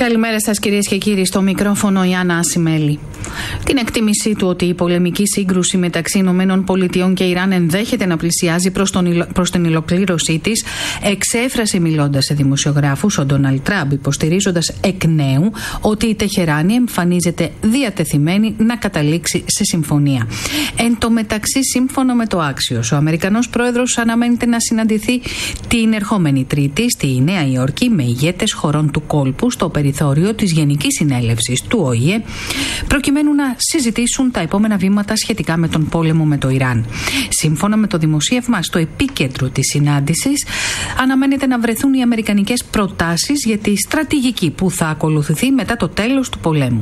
Καλημέρα σας κυρίες και κύριοι, στο μικρόφωνο η Άννα Ασημέλη. Την εκτίμησή του ότι η πολεμική σύγκρουση μεταξύ ΗΠΑ και Ιράν ενδέχεται να πλησιάζει προς την ολοκλήρωσή της, εξέφρασε μιλώντας σε δημοσιογράφους ο Ντόναλντ Τραμπ, υποστηρίζοντας εκ νέου ότι η Τεχεράνη εμφανίζεται διατεθειμένη να καταλήξει σε συμφωνία. Εν τω μεταξύ, σύμφωνα με το Axios, ο Αμερικανός πρόεδρος αναμένεται να συναντηθεί την ερχόμενη Τρίτη στη Νέα Υόρκη με ηγέτες χωρών του κόλπου στο περιθώριο της Γενικής Συνέλευσης του ΟΗΕ, προκειμένου να συζητήσουν τα επόμενα βήματα σχετικά με τον πόλεμο με το Ιράν. Σύμφωνα με το δημοσίευμα, στο επίκεντρο της συνάντησης αναμένεται να βρεθούν οι αμερικανικές προτάσεις για τη στρατηγική που θα ακολουθηθεί μετά το τέλος του πολέμου.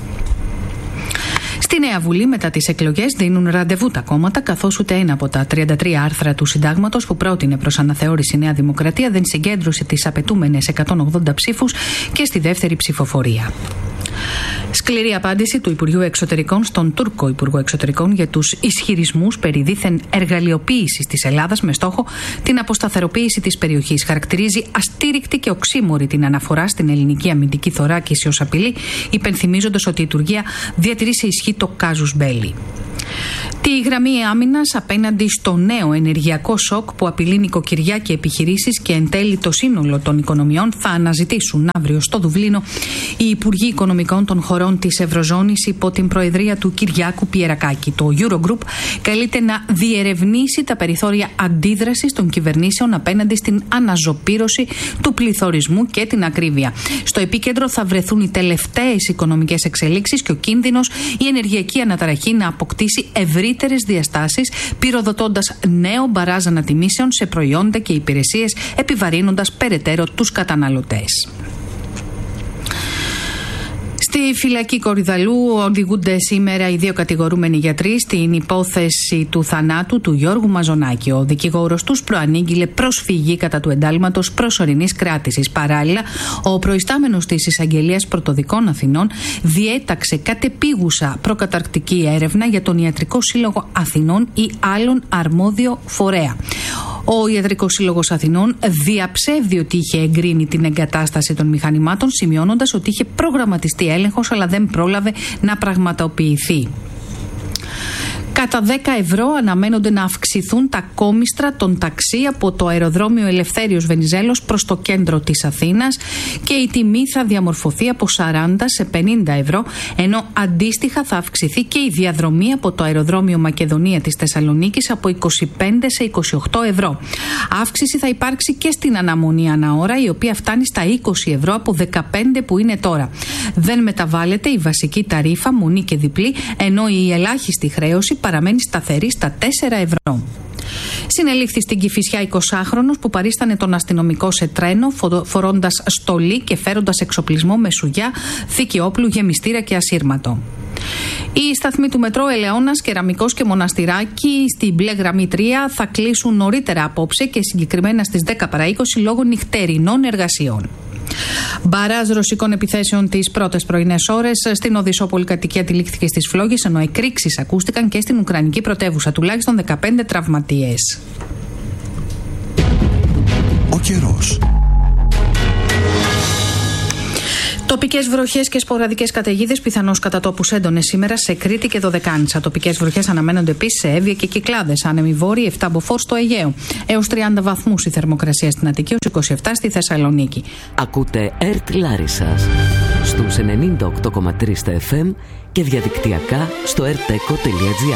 Στη Νέα Βουλή, μετά τις εκλογές, δίνουν ραντεβού τα κόμματα, καθώς ούτε ένα από τα 33 άρθρα του Συντάγματος που πρότεινε προς αναθεώρηση η Νέα Δημοκρατία δεν συγκέντρωσε τις απαιτούμενες 180 ψήφους και στη δεύτερη ψηφοφορία. Σκληρή απάντηση του Υπουργείου Εξωτερικών στον Τούρκο Υπουργό Εξωτερικών για τους ισχυρισμούς περί δίθεν εργαλειοποίησης της Ελλάδας με στόχο την αποσταθεροποίηση της περιοχής. Χαρακτηρίζει αστήρικτη και οξύμορη την αναφορά στην ελληνική αμυντική θωράκιση ως απειλή, υπενθυμίζοντας ότι η Τουρκία διατηρεί σε ισχύ το κάζους μπέλι. Τη γραμμή άμυνας απέναντι στο νέο ενεργειακό σοκ που απειλεί νοικοκυριά και επιχειρήσεις και εν τέλει το σύνολο των οικονομιών θα αναζητήσουν αύριο στο Δουβλίνο οι Υπουργοί Οικονομικών των χωρών της Ευρωζώνης υπό την προεδρία του Κυριάκου Πιερακάκη. Το Eurogroup καλείται να διερευνήσει τα περιθώρια αντίδρασης των κυβερνήσεων απέναντι στην αναζωπήρωση του πληθωρισμού και την ακρίβεια. Στο επίκεντρο θα βρεθούν οι τελευταίες οικονομικές εξελίξεις και ο κίνδυνος η ενεργειακή αναταραχή να αποκτήσει ευρύτερες διαστάσεις, πυροδοτώντας νέο μπαράζ ανατιμήσεων σε προϊόντα και υπηρεσίες, επιβαρύνοντας περαιτέρω τους καταναλωτές. Στη φυλακή Κορυδαλού οδηγούνται σήμερα οι δύο κατηγορούμενοι γιατροί στην υπόθεση του θανάτου του Γιώργου Μαζονάκη. Ο δικηγόρος τους προανήγγειλε προσφυγή κατά του εντάλματος προσωρινής κράτησης. Παράλληλα, ο προϊστάμενος της Εισαγγελίας Πρωτοδικών Αθηνών διέταξε κατεπίγουσα προκαταρκτική έρευνα για τον Ιατρικό Σύλλογο Αθηνών ή άλλον αρμόδιο φορέα. Ο Ιατρικός Σύλλογος Αθηνών διαψεύδει ότι είχε εγκρίνει την εγκατάσταση των μηχανημάτων, σημειώνοντας ότι είχε προγραμματιστεί έλεγχος αλλά δεν πρόλαβε να πραγματοποιηθεί. Κατά 10 ευρώ αναμένονται να αυξηθούν τα κόμιστρα των ταξί από το αεροδρόμιο Ελευθέριος Βενιζέλος προς το κέντρο της Αθήνας και η τιμή θα διαμορφωθεί από 40 σε 50 ευρώ, ενώ αντίστοιχα θα αυξηθεί και η διαδρομή από το αεροδρόμιο Μακεδονία της Θεσσαλονίκης από 25 σε 28 ευρώ. Αύξηση θα υπάρξει και στην αναμονή αναώρα, η οποία φτάνει στα 20 ευρώ από 15 που είναι τώρα. Δεν μεταβάλλεται η βασική ταρίφα, μονή και διπλή, ενώ η ελάχιστη χρέωση παραμένει σταθερή στα 4 ευρώ. Συνελήφθη στην Κηφισιά 20χρονος που παρίστανε τον αστυνομικό σε τρένο, φορώντας στολή και φέροντας εξοπλισμό με σουγιά, θήκη όπλου, γεμιστήρα και ασύρματο. Οι σταθμοί του μετρό Ελαιώνας, Κεραμικός και Μοναστηράκι στην μπλε γραμμή 3 θα κλείσουν νωρίτερα απόψε και συγκεκριμένα στις 10 παρά 20 λόγω νυχτερινών εργασιών. Μπαράζ ρωσικών επιθέσεων τις πρώτες πρωινές ώρες στην Οδυσσό πολυκατοικία τυλίχθηκε στις φλόγες, ενώ εκρήξεις ακούστηκαν και στην Ουκρανική πρωτεύουσα, τουλάχιστον 15 τραυματίες. Ο καιρός. Τοπικές βροχές και σποραδικές καταιγίδες, πιθανώς κατά τόπους έντονες σήμερα σε Κρήτη και Δωδεκάνησα. Τοπικές βροχές αναμένονται επίσης σε Εύβοια και Κυκλάδες. Άνεμοι βόρειοι 7 μποφόρ στο Αιγαίο. Έως 30 βαθμούς η θερμοκρασία στην Αττική, ως 27 στη Θεσσαλονίκη. Ακούτε ΕΡΤ Λάρισσας στους 98,3 FM και διαδικτυακά στο rteco.gr.